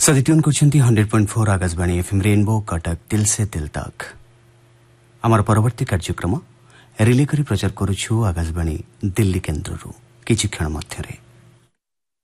सदी tune करछन्ती 100.4 Akashvani FM rainbow Cuttack दिल से दिल तक। आमार परवर्ती कार्यक्रम रिले करी प्रचार करुछु आकाशवाणी दिल्ली केन्द्ररु किछि क्षण मध्यरे।